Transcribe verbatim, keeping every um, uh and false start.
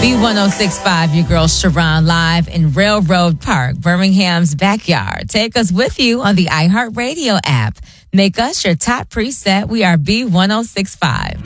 B one oh six point five, your girl Sharon, live in Railroad Park, Birmingham's backyard. Take us with you on the iHeartRadio app. Make us your top preset. We are B one oh six point five.